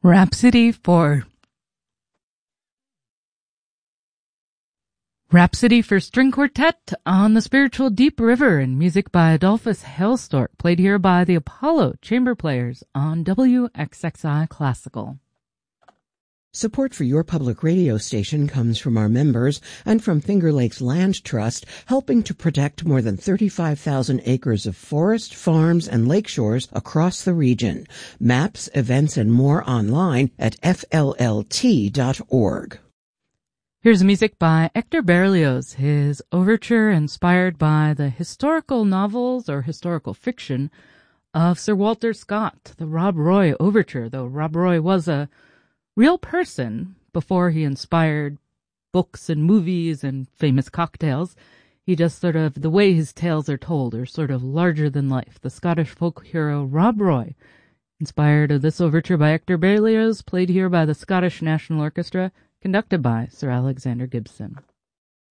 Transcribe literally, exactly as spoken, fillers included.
Rhapsody for Rhapsody for String Quartet on the Spiritual Deep River, and music by Adolphus Hailstork, played here by the Apollo Chamber Players on W X X I Classical. Support for your public radio station comes from our members and from Finger Lakes Land Trust, helping to protect more than thirty-five thousand acres of forest, farms, and lakeshores across the region. Maps, events, and more online at F L L T dot org. Here's music by Hector Berlioz, his overture inspired by the historical novels or historical fiction of Sir Walter Scott, the Rob Roy overture, though Rob Roy was a real person before he inspired books and movies and famous cocktails. He just sort of, the way his tales are told are sort of larger than life. The Scottish folk hero Rob Roy, inspired of this overture by Hector Berlioz, played here by the Scottish National Orchestra, conducted by Sir Alexander Gibson.